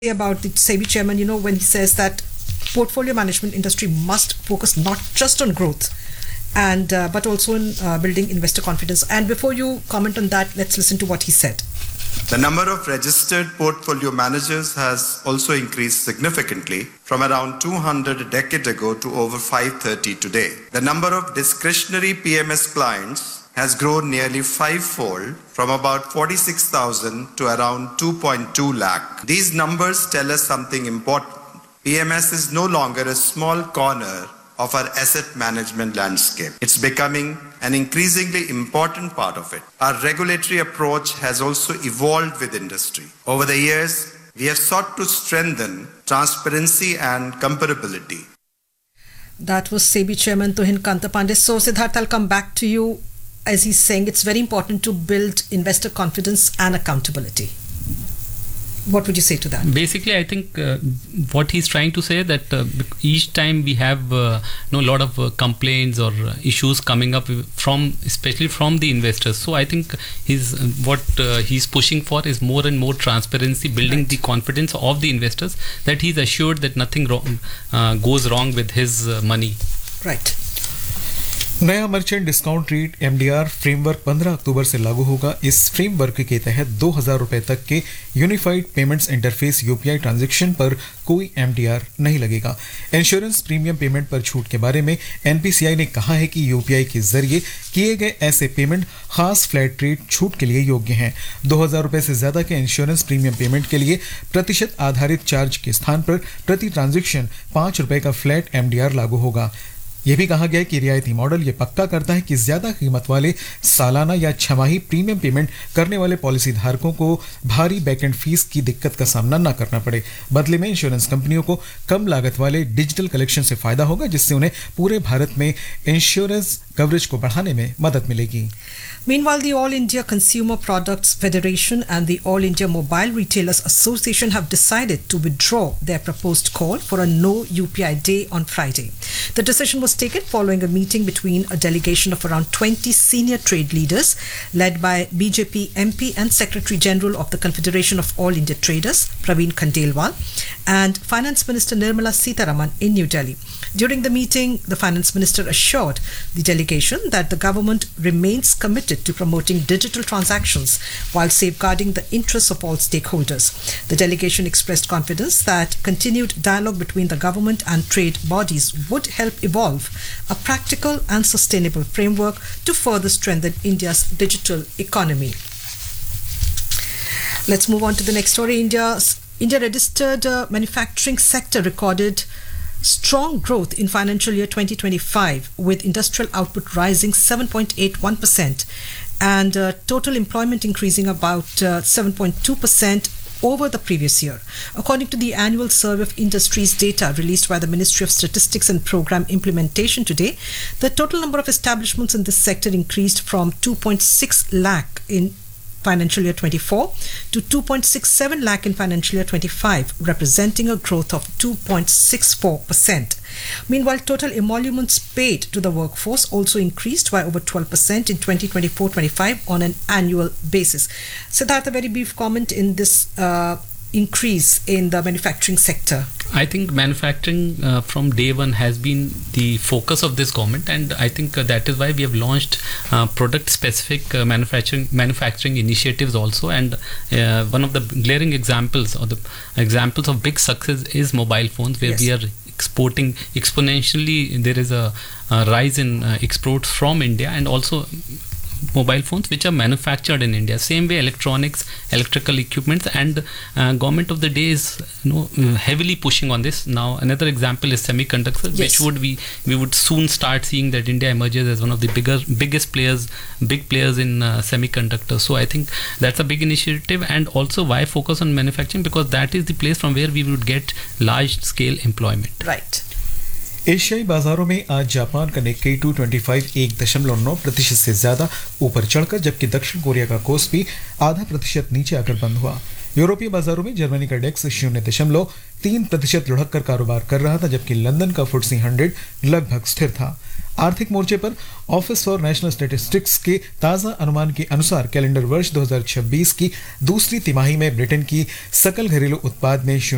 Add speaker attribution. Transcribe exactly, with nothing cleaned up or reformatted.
Speaker 1: about the SEBI chairman, you know, when he says that portfolio management industry must focus not just on growth and uh, but also in uh, building investor confidence. And before you comment on that, let's listen to what he said.
Speaker 2: The number of registered portfolio managers has also increased significantly from around two hundred a decade ago to over five hundred thirty today. The number of discretionary P M S clients has grown nearly fivefold from about forty-six thousand to around two point two lakh. These numbers tell us something important. P M S is no longer a small corner of our asset management landscape. It's becoming an increasingly important part of it. Our regulatory approach has also evolved with industry. Over the years, we have sought to strengthen transparency and comparability.
Speaker 1: That was SEBI chairman Tuhin Kantapande. So Siddharth, I'll come back to you. As he's saying, it's very important to build investor confidence and accountability. What would you say to that?
Speaker 3: Basically, I think uh, what he's trying to say that uh, each time we have uh, you know, a lot of uh, complaints or uh, issues coming up from, especially from the investors. So I think he's uh, what uh, he's pushing for is more and more transparency, building right. the confidence of the investors that he's assured that nothing wrong uh, goes wrong with his uh, money.
Speaker 1: Right.
Speaker 4: नया merchant discount rate MDR framework पंद्रह अक्टूबर से लागू होगा। इस framework के तहत दो हजार रुपए तक के unified payments interface UPI transaction पर कोई एमडीआर नहीं लगेगा। इंश्योरेंस प्रीमियम पेमेंट पर छूट के बारे में एनपीसीआई ने कहा है कि यूपीआई के जरिए किए गए ऐसे पेमेंट खास फ्लैट रेट छूट के लिए योग्य हैं। दो हजार रुपए से ज्यादा के इंश्योरेंस प्रीमियम पेमेंट के लिए प्रतिशत आधारित चार्ज के स्थान पर प्रति ट्रांजैक्शन पांच रुपए का फ्लैट एमडीआर लागू होगा। यह भी कहा गया है कि रियायती मॉडल ये पक्का करता है कि ज्यादा कीमत वाले सालाना या छमाही प्रीमियम पेमेंट करने वाले पॉलिसी धारकों को भारी बैकएंड फीस की दिक्कत का सामना न करना पड़े। बदले में इंश्योरेंस कंपनियों को कम लागत वाले डिजिटल कलेक्शन से फायदा होगा, जिससे उन्हें पूरे भारत में इंश्योरेंस कवरेज को बढ़ाने में मदद मिलेगी।
Speaker 1: Meanwhile, the All India Consumer Products Federation and the All India Mobile Retailers Association have decided to withdraw their proposed call for a no U P I day on Friday. The decision was taken following a meeting between a delegation of around twenty senior trade leaders led by B J P M P and Secretary General of the Confederation of All India Traders, Praveen Khandelwal, and Finance Minister Nirmala Sitharaman in New Delhi. During the meeting, the Finance Minister assured the delegation that the government remains committed to promoting digital transactions while safeguarding the interests of all stakeholders. The delegation expressed confidence that continued dialogue between the government and trade bodies would help evolve a practical and sustainable framework to further strengthen India's digital economy. Let's move on to the next story. India's India registered uh, manufacturing sector recorded strong growth in financial year twenty twenty-five, with industrial output rising seven point eight one percent and uh, total employment increasing about uh, seven point two percent over the previous year. According to the annual survey of industries data released by the Ministry of Statistics and Program Implementation today, the total number of establishments in this sector increased from two point six lakh in financial year twenty-four to two point six seven lakh in financial year twenty-five, representing a growth of two point six four percent. Meanwhile, total emoluments paid to the workforce also increased by over twelve percent in twenty twenty-four twenty-five on an annual basis. Siddharth, a very brief comment in this uh, increase in the manufacturing sector.
Speaker 3: I think manufacturing uh, from day one has been the focus of this government, and I think uh, that is why we have launched uh, product-specific uh, manufacturing manufacturing initiatives also. And uh, one of the glaring examples or the examples of big success is mobile phones, where yes. we are exporting exponentially. There is a, a rise in uh, exports from India, and also mobile phones which are manufactured in India. Same way electronics, electrical equipments, and uh, government of the day is you know heavily pushing on this. Now another example is semiconductors, yes. which would be we would soon start seeing that India emerges as one of the bigger biggest players, big players in uh, semiconductors. So I think that's a big initiative. And also why focus on manufacturing? Because that is the place from where we would get large scale employment.
Speaker 1: Right.
Speaker 4: एशियाई बाजारों में आज Japan का Nikkei to twenty five एक दशमलव नौ प्रतिशत से ज्यादा ऊपर चढ़कर, जबकि दक्षिण कोरिया का कोस्पी आधा प्रतिशत नीचे आकर बंद हुआ। यूरोपीय बाजारों में जर्मनी का डेक्स शून्य दशमलव तीन प्रतिशत लुढ़क कर कारोबार कर रहा था, जबकि लंदन का फुट्सी हंड्रेड लगभग स्थिर था। आर्थिक मोर्चे पर ऑफिस फॉर नेशनल स्टैटिस्टिक्स के ताजा अनुमान के अनुसार कैलेंडर वर्ष दो हज़ार छब्बीस की दूसरी तिमाही में ब्रिटेन की सकल घरेलू उत्पाद में